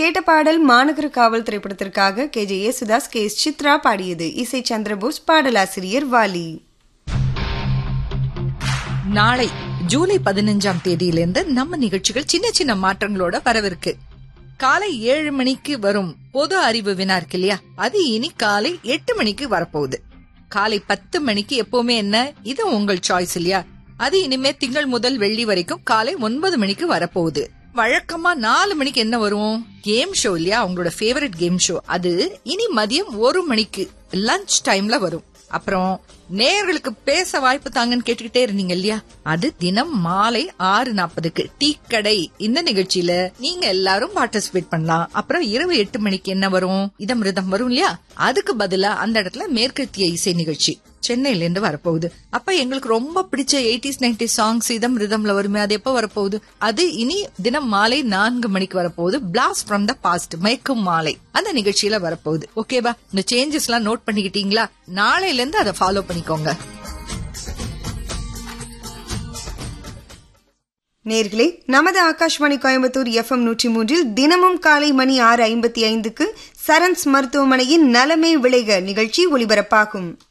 கேட்ட பாடல் மாநகர காவல் திரைப்படத்திற்காக KJ யேசுதாஸ், KS சித்ரா பாடியது. இசை சந்திரபோஸ், பாடலாசிரியர் வாலி. நாளை ஜூலை 15ஆம் தேதியிலிருந்து நம்ம நிகழ்ச்சிகள் சின்ன சின்ன மாற்றங்களோட வரவிருக்கு. காலை 7 மணிக்கு வரும் பொது அறிவு வினா இருக்கு இல்லையா, அது இனி காலை 8 மணிக்கு வரப்போகுது. காலை 10 மணிக்கு எப்பவுமே என்ன, இது உங்கள் சாய்ஸ் இல்லையா, அது இனிமே திங்கள் முதல் வெள்ளி வரைக்கும் காலை 9 மணிக்கு வரப்போகுது. வழக்கமா 4 மணிக்கு என்ன வரும், கேம் ஷோ இல்லையா, உங்களோட ஃபேவரட் கேம் ஷோ, அது இனி மதியம் 1 மணிக்கு லஞ்ச் டைம்ல வரும். அப்புறம் நேயர்களுக்கு பேச வாய்ப்பு தாங்கன்னு கேட்டுக்கிட்டே இருந்தீங்க இல்லையா, அது தினம் மாலை 6:40க்கு டீ கடை இந்த நிகழ்ச்சியில நீங்க எல்லாரும் பார்ட்டிசிபேட் பண்ணலாம். அப்புறம் இரவு 8 மணிக்கு என்ன வரும், இதமிருதம் வரும் இல்லையா, அதுக்கு பதிலா அந்த இடத்துல மேற்கத்திய இசை நிகழ்ச்சி சென்னையில இருந்து வரப்போகுது. அப்ப எங்களுக்கு ரொம்ப பிடிச்ச 80s 90s சாங்ஸ் இதமிருதம்ல வருமே, அது எப்ப வரப்போகுது, அது இனி தினம் மாலை 4 மணிக்கு வரப்போகுது. பிளாஸ்ட் ஃப்ரம் த பாஸ்ட் மயக்கும் மாலை அந்த நிகழ்ச்சியில வரப்போகுது. ஓகேவா, இந்த சேஞ்சஸ் எல்லாம் நோட் பண்ணிக்கிட்டீங்களா? நாளையில இருந்து அதை ஃபாலோ பண்ணிக்கோங்க. நேர்களே, நமது ஆகாஷ்வாணி கோயம்புத்தூர் FM 103 தினமும் காலை மணி 6:55க்கு சரண்ஸ் மருத்துவமனையின் நலமே விளைக நிகழ்ச்சி ஒலிபரப்பாகும்.